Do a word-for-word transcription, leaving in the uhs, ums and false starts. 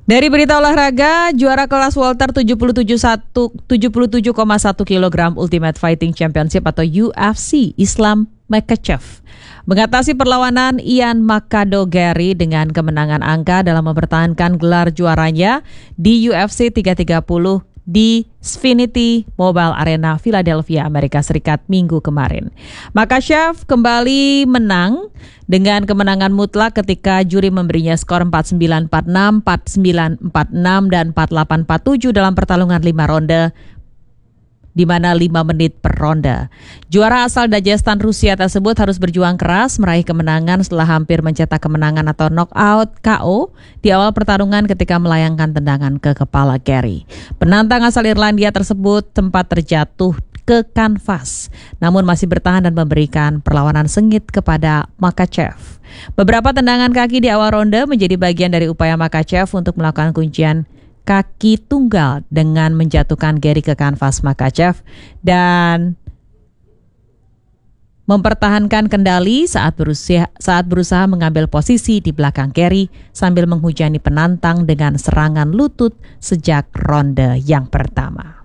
Dari berita olahraga, juara kelas welter tujuh puluh tujuh koma satu kilogram Ultimate Fighting Championship atau U F C Islam Makhachev mengatasi perlawanan Ian Makhachev dengan kemenangan angka dalam mempertahankan gelar juaranya di U F C tiga tiga puluh di Xfinity Mobile Arena, Philadelphia, Amerika Serikat minggu kemarin. Makhachev kembali menang dengan kemenangan mutlak ketika juri memberinya skor empat sembilan empat enam, empat sembilan empat enam, dan empat delapan empat tujuh dalam pertarungan lima ronde, di mana lima menit per ronde. Juara asal Dagestan, Rusia tersebut harus berjuang keras meraih kemenangan setelah hampir mencetak kemenangan atau knockout K O di awal pertarungan ketika melayangkan tendangan ke kepala Gary. Penantang asal Irlandia tersebut sempat terjatuh ke kanvas, namun masih bertahan dan memberikan perlawanan sengit kepada Makhachev. Beberapa tendangan kaki di awal ronde menjadi bagian dari upaya Makhachev untuk melakukan kuncian kaki tunggal dengan menjatuhkan Gary ke kanvas. Makhachev dan mempertahankan kendali saat berusaha, saat berusaha mengambil posisi di belakang Gary sambil menghujani penantang dengan serangan lutut sejak ronde yang pertama.